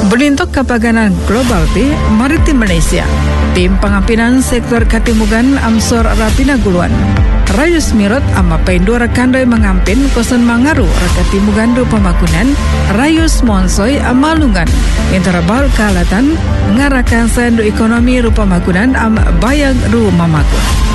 Belintok kapaganan global di maritim Malaysia. Tim pengampinan sektor Katimugan Amsor Rapina Guluan. Rayus Mirot ama Pendora Kandoi mengampin kosan mangaru Rakatimugan do pemakunan Rayus Monsoy amalungan. Intara bal kalatan ngarakan sendu ekonomi rupa makunan am bayang ru mamakun.